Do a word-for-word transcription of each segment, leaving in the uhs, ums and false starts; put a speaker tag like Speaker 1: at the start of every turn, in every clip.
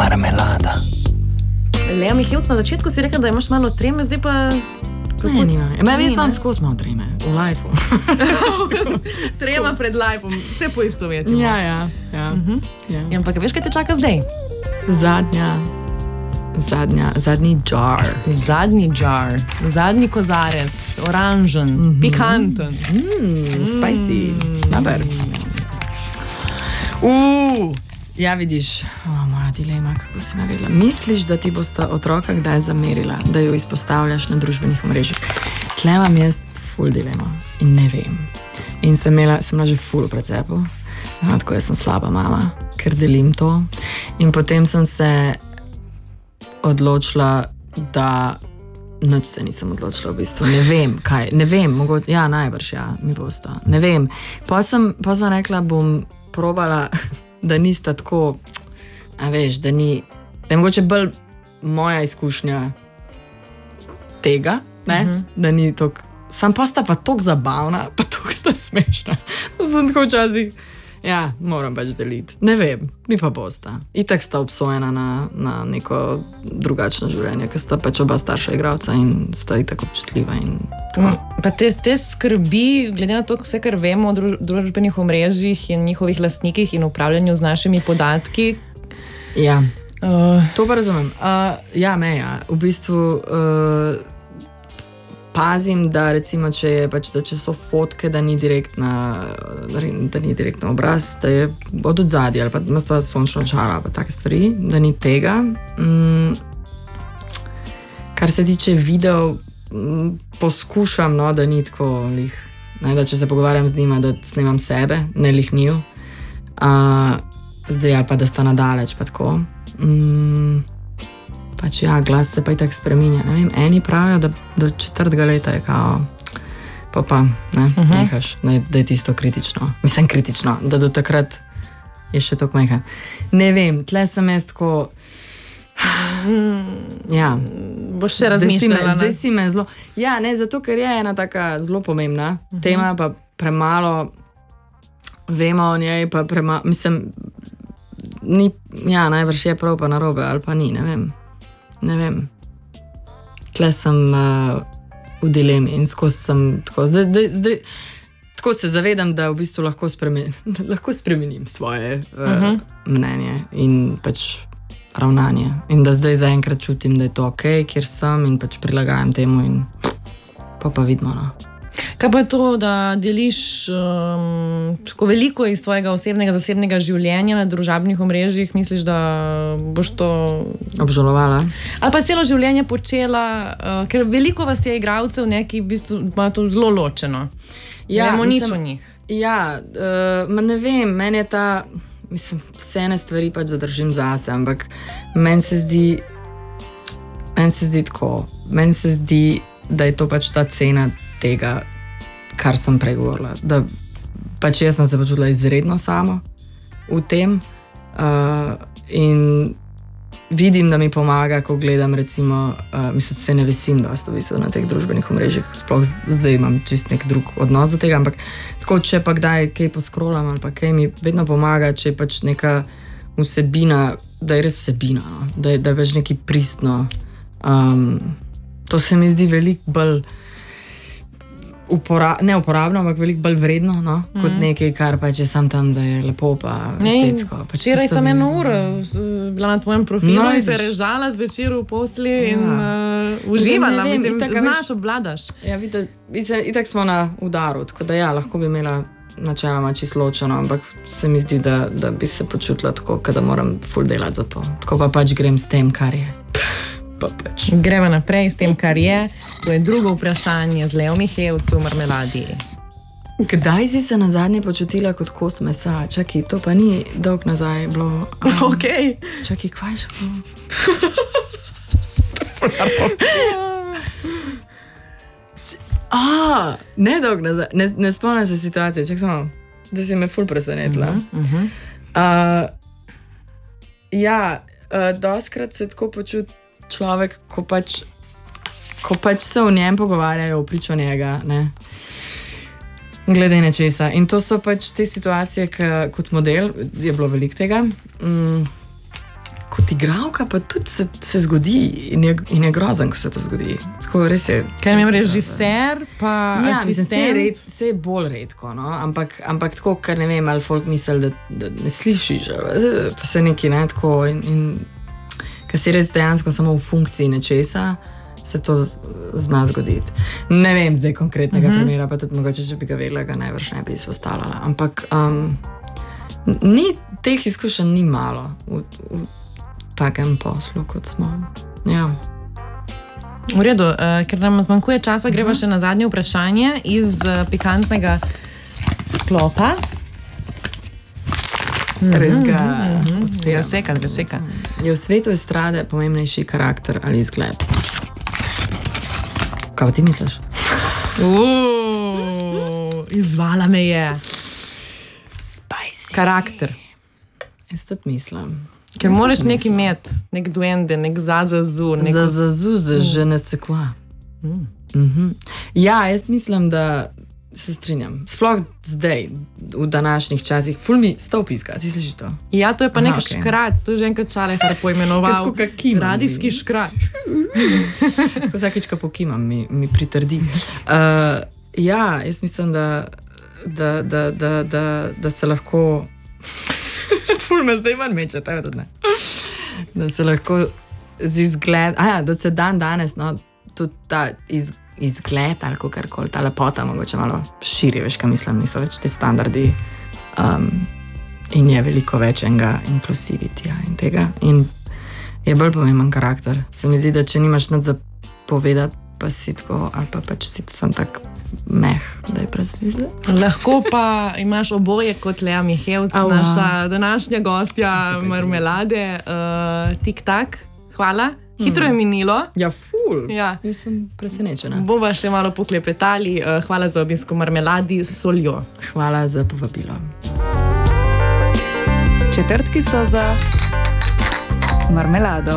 Speaker 1: marmelada.
Speaker 2: Lea Mihevc, na začetku si rekla, da imaš malo treme, zdaj pa...
Speaker 3: Ne, nima. Ja, jaz imam skozi malo treme, v lifeu.
Speaker 2: Trema pred lifeom, vse poistovetimo.
Speaker 3: Ja, ja. ja.
Speaker 2: Uh-huh.
Speaker 3: ja.
Speaker 2: Ja, ampak veš, kaj te čaka zdaj?
Speaker 3: Zadnja, zadnja, zadnji jar.
Speaker 2: Zadnji jar, zadnji kozarec, oranžen, mm-hmm. pikanten.
Speaker 3: Mm, spicy, naber. Uuu, ja vidiš, o, moja dilema, kako si me vedela. Misliš, da ti bosta otroka kdaj zamerila, da jo izpostavljaš na družbenih omrežjih? Tle imam jaz ful dilemo in ne vem. In sem imela, sem imela že ful v precepu, no, tako jaz sem slaba mama, ker delim to. In potem sem se odločila, da nič se nisem odločila v bistvu. Ne vem, kaj, ne vem, mogoče, ja, najbrž, ja, mi bosta. Ne vem. Pa sem, pa sem rekla, bom probala, da nista tako, a veš, da ni, da je mogoče bolj moja izkušnja tega, ne, uh-huh. da ni tok, sam pa sta pa tok zabavna, pa tok sta smešna. Da sem tako včasih, ja, moram pač deliti. Ne vem, mi pa bosta. Itak sta obsojena na, na neko drugačno življenje, ker sta pač oba starša igralca in sta itak občutljiva in tako.
Speaker 2: Pa te, te skrbi, glede na to, vse, kar vemo o druž, družbenih omrežjih in njihovih lastnikih in upravljanju z našimi podatki.
Speaker 3: Ja,
Speaker 2: Uh,
Speaker 3: to pa razumem. Uh, ja, meja. V bistvu uh, pazim, da recimo, če je pač, da če so fotke, da ni direktna, da ni direktno obraz, da je od odzadja ali pa da sta sončno čara, pa take stvari, da ni tega. Mm, kar se tiče videov, mm, poskušam, no, da ni tako lih, ne, da če se pogovarjam z njima, da snemam sebe, ne lih njiju. Uh, zdaj ali pa da sta nadaleč, pa tako. Mm, pač ja, glas se pa i tako spreminja. Ne vem, eni pravijo, da do četrtega leta je kao, pa pa, ne, uh-huh. nehaš, da je, da je tisto kritično. Mislim, kritično, da do takrat je še toliko meha. Ne vem, tle sem jaz tako, ja.
Speaker 2: Boš še razmišljala.
Speaker 3: Zdaj si me zelo, ja, ne, zato, ker je ena taka zelo pomembna uh-huh. tema, pa premalo vemo o njej, pa premalo, mislim, ni, ja, najbrž je prav pa narobe, ali pa ni, ne vem. Ne vem. Tle sem uh, v dilemi in skozi sem tako, zdaj, zdaj, zdaj, tako se zavedam, da v bistvu lahko, spremen, lahko spremenim svoje uh, uh-huh. mnenje in pač ravnanje. In da zdaj zaenkrat čutim, da je to ok, kjer sem in pač prilagajam temu in pa pa vidimo, no.
Speaker 2: Kaj pa je to, da deliš um, tako veliko iz tvojega osebnega, zasebnega življenja na družabnih omrežjih, misliš, da boš to
Speaker 3: obžalovala? Ali
Speaker 2: pa celo življenje počela, uh, ker veliko vas je igralcev, neki v bistvu imajo to zelo ločeno. Ja, vemo nič o njih.
Speaker 3: Ja, uh, ma ne vem, meni je ta, mislim, vse ene stvari pač zadržim zase, ampak meni se zdi, meni se zdi tako, meni se zdi, da je to pač ta cena tega, kar sem prej govorila. Da pač jaz sem se počutila izredno sama v tem uh, in vidim, da mi pomaga, ko gledam recimo, uh, mislim, se ne vesim dosti v bistvu na teh družbenih omrežjih, sploh zdaj imam čist nek drug odnos do tega, ampak tako, če pa kdaj kaj poskrolam ali pa kaj mi vedno pomaga, če je pač neka vsebina, da je res vsebina, no? da, je, da je več neki pristno. Um, to se mi zdi veliko bolj Upora, ne uporabno, ampak veliko bolj vredno, no? mm. kot nekaj, kar pač je sam tam, da je lepo pa estetsko.
Speaker 2: Včeraj sem eno uro bila na tvojem profilu no, in se režala zvečer v posli ja. in uh, uživala, vem, mislim, itak, znaš, obvladaš.
Speaker 3: Ja, vidite, itak smo na udaru, tako da ja, lahko bi imela načeloma čisto ločeno, ampak se mi zdi, da, da bi se počutila tako, da moram ful delati za to. Tako pa pač grem s tem, kar je. Pač.
Speaker 2: Gremo naprej s tem, kar je. To je drugo vprašanje z Leo Mihevc v Marmeladi.
Speaker 3: Kdaj si se nazadnje počutila kot kos mesa? Čakaj, to pa ni dolg nazaj bilo. Um,
Speaker 2: ok.
Speaker 3: Čakaj, kvaj še bilo? A, ne dolg nazaj. Ne, ne spomnim se situacije. Čak samo, da si me ful presenetila.
Speaker 2: Uh-huh.
Speaker 3: Uh, ja, uh, doskrat se tako počuti človek, ko pač, ko pač se o njem pogovarjajo v pričo njega, ne, glede nečesa. In to so pač te situacije, ki kot model, je bilo veliko tega, mm, ko kot igralka pa tudi se, se zgodi in je, in je grozen, ko se to zgodi. Tako res je.
Speaker 2: Kaj ne vem, režiser, pa
Speaker 3: ja,
Speaker 2: asistent?
Speaker 3: Mislim, red, se je bolj redko, no? ampak, ampak tako, ker ne vem, ali folk misli, da, da ne slišiš, pa se neki ne tako in, in ker si res dejansko samo v funkciji nečesa, se to zna zgoditi. Ne vem zdaj konkretnega mm-hmm. primera, pa tudi mogoče, če bi ga vedela, ga najbrž ne bi izpostavljala. Ampak um, ni, teh izkušenj ni malo v, v takem poslu, kot smo. Ja.
Speaker 2: V redu, uh, ker nam zmanjkuje časa, greva uh-huh. še na zadnje vprašanje iz uh, pikantnega sklopa.
Speaker 3: Res ga
Speaker 2: mm-hmm.
Speaker 3: odpiram.
Speaker 2: Razseka, razseka.
Speaker 3: Je v svetu estrade pomembnejši karakter ali izgled? Kaj ti misliš?
Speaker 2: Uuu, izvala me je.
Speaker 3: Spicy.
Speaker 2: Karakter.
Speaker 3: Jaz tudi mislim.
Speaker 2: Ker moraš nekaj imeti, nek duende, nek zazazu. Nek...
Speaker 3: Zazazu, za že ne se kva. Mm. Mm-hmm. Ja, jaz mislim, da se strinjam. Sploh zdaj, v današnjih časih, ful mi stop iska, ti slišiš to?
Speaker 2: Ja, to je pa nek okay. škrat, to je že enkrat Čalehar poimenoval. Radijski škrat.
Speaker 3: Ko vsakič, ko pokimam, mi, mi pritrdi. Uh, ja, jaz mislim, da, da, da, da, da, da se lahko... Ful me zdaj manj meče, tebe tudi ne. Da se lahko z izgled... Aja, da se dan danes, no, tudi ta iz, izgled ali kakorkoli, ta lepota mogoče malo širi, veš, kaj mislim, niso več te standardi um, in je veliko več enega inklusivitija in tega. In je bolj pomemben karakter. Se mi zdi, da če nimaš nad za povedati, pa si tako, ali pa pač si sam tak meh, da je brez veze.
Speaker 2: Lahko pa imaš oboje kot Lea Mihevc, naša današnja gostja Marmelade. Uh, Tik-tak, hvala. Hitro je minilo.
Speaker 3: Ja, ful.
Speaker 2: Ja.
Speaker 3: Jaz sem presenečena.
Speaker 2: Bova še malo poklepetali. Uh, hvala za obisk v Marmeladi s soljo.
Speaker 3: Hvala za povabilo.
Speaker 1: Četrtki so za Marmelado.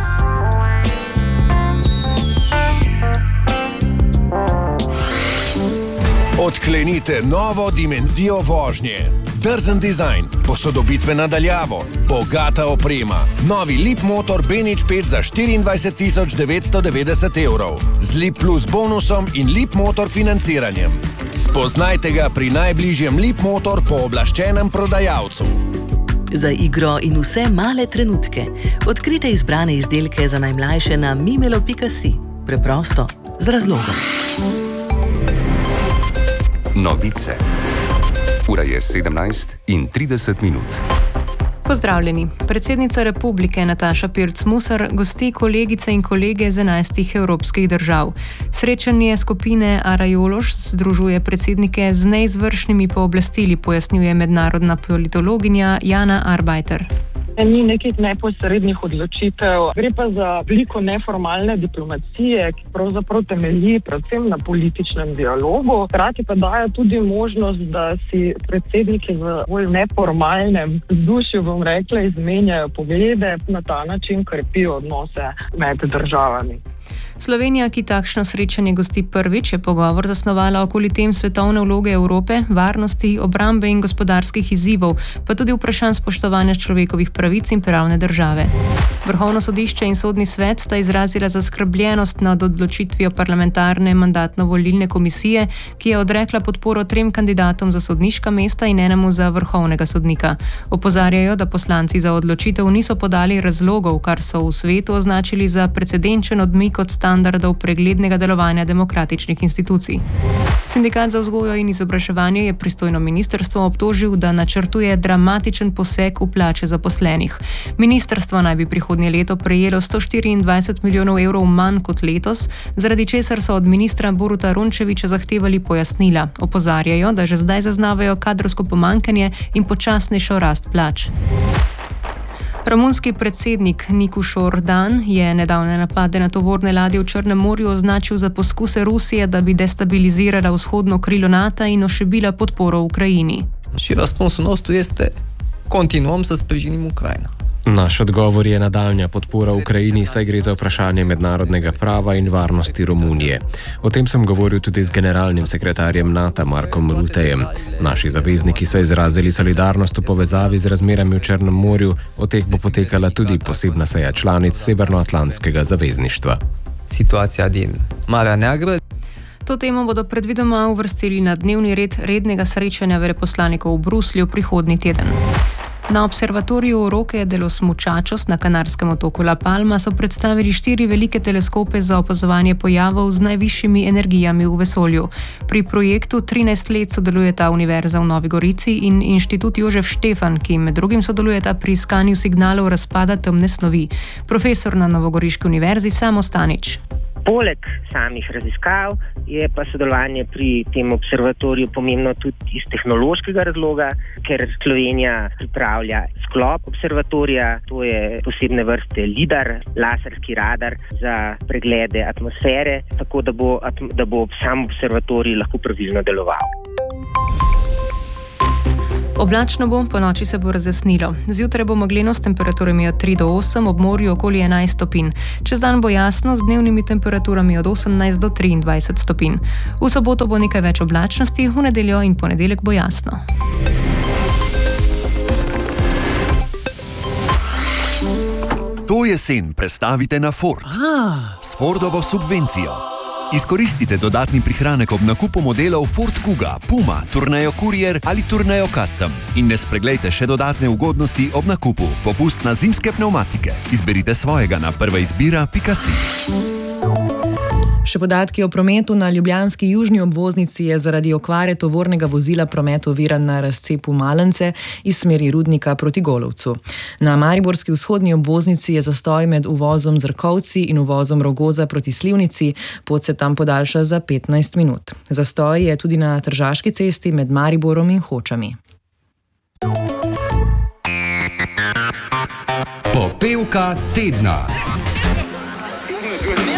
Speaker 4: Odklenite novo dimenzijo vožnje. Drzen dizajn, posodobitve nadaljavo, bogata oprema. Novi Leap Motor B nič pet za štiriindvajset tisoč devetsto devetdeset evrov. Z Leap Plus bonusom in Leap Motor financiranjem. Spoznajte ga pri najbližjem Leap Motor pooblaščenem prodajalcu.
Speaker 5: Za igro in vse male trenutke. Odkrite izbrane izdelke za najmlajše na mimelo pika si. Preprosto, z razlogom.
Speaker 6: Novice. Ura je sedemnajst in trideset minut.
Speaker 7: Pozdravljeni. Predsednica republike Nataša Pirc-Musar gosti kolegice in kolege z enajstih evropskih držav. Srečanje skupine Arajološ združuje predsednike z neizvršnimi pooblastili, pojasnjuje mednarodna politologinja Jana Arbeiter.
Speaker 8: Ni nekih neposrednih odločitev, gre pa za veliko neformalne diplomacije, ki pravzaprav temelji predvsem na političnem dialogu. Hkrati pa daje tudi možnost, da si predsedniki v bolj neformalnem vzdušju, bom rekla, izmenjajo poglede, na ta način krepijo odnose med državami.
Speaker 7: Slovenija, ki takšno srečanje gosti prvič, je pogovor zasnovala okoli tem svetovne vloge Evrope, varnosti, obrambe in gospodarskih izzivov, pa tudi vprašanj spoštovanja človekovih pravic in pravne države. Vrhovno sodišče in sodni svet sta izrazila zaskrbljenost nad odločitvijo parlamentarne mandatno-volilne komisije, ki je odrekla podporo trem kandidatom za sodniška mesta in enemu za vrhovnega sodnika. Opozarjajo, da poslanci za odločitev niso podali razlogov, kar so v svetu označili za precedenčen odmik od standardov preglednega delovanja demokratičnih institucij. Sindikat za vzgojo in izobraževanje je pristojno ministrstvo obtožil, da načrtuje dramatičen poseg v plače zaposlenih. Ministrstvo naj bi prihodnje leto prejelo sto štiriindvajset milijonov evrov manj kot letos, zaradi česar so od ministra Boruta Rončevića zahtevali pojasnila. Opozarjajo, da že zdaj zaznavajo kadrovsko pomanjkanje in počasnejšo rast plač. Romunski predsednik Nikuš Ordan je nedavne napade na tovorne ladje v Črnem morju označil za poskuse Rusije, da bi destabilizirala vzhodno krilo NATO in ošibila podporo Ukrajini.
Speaker 9: Și răspunsul nostru este continuăm să sprijinim Ucraina.
Speaker 1: Naš odgovor je nadaljnja podpora Ukrajini, saj gre za vprašanje mednarodnega prava in varnosti Romunije. O tem sem govoril tudi z generalnim sekretarjem NATO Markom Ruttejem. Naši zavezniki so izrazili solidarnost v povezavi z razmerami v Črnem morju, od teh bo potekala tudi posebna seja članic Severnoatlantskega zavezništva.
Speaker 9: Situacija din Marea Neagră.
Speaker 7: To temo bodo predvidoma uvrstili na dnevni red rednega srečanja veleposlanikov v Bruslju prihodnji teden. Na observatoriju Roque de los Muchachos na kanarskem otoku La Palma so predstavili štiri velike teleskope za opazovanje pojavov z najvišjimi energijami v vesolju. Pri projektu trinajst let sodelujeta Univerza v Novi Gorici in Inštitut Jožef Štefan, ki med drugim sodelujeta pri iskanju signalov razpada temne snovi. Profesor na Novogoriški univerzi Samo Stanič.
Speaker 10: Poleg samih raziskav je pa sodelovanje pri tem observatoriju pomembno tudi iz tehnološkega razloga, ker Slovenija pripravlja sklop observatorija, to je posebne vrste lidar, laserski radar za preglede atmosfere, tako da bo, da bo sam observatorij lahko pravilno deloval.
Speaker 7: Oblačno bo, po noči se bo razjasnilo. Zjutraj bo megleno s temperaturami od tri do osem, ob morju okoli enajst stopinj. Čez dan bo jasno z dnevnimi temperaturami od osemnajst do triindvajset stopinj. V soboto bo nekaj več oblačnosti, v nedeljo in ponedeljek bo jasno.
Speaker 4: To jesen prestavite na Ford. Ah. S Fordovo subvencijo. Izkoristite dodatni prihranek ob nakupu modelov Ford Kuga, Puma, Tourneo Courier ali Tourneo Custom. In ne spreglejte še dodatne ugodnosti ob nakupu. Popust na zimske pnevmatike. Izberite svojega na prvaizbira pika si.
Speaker 2: Še podatki o prometu. Na ljubljanski južni obvoznici je zaradi okvare tovornega vozila promet oviran na razcepu Malence iz smeri Rudnika proti Golovcu. Na mariborski vzhodni obvoznici je zastoj med uvozom Zrkovci in uvozom Rogoza proti Slivnici. Pot se tam podaljša za petnajst minut. Zastoj je tudi na Tržaški cesti med Mariborom in Hočami.
Speaker 11: Popevka tedna.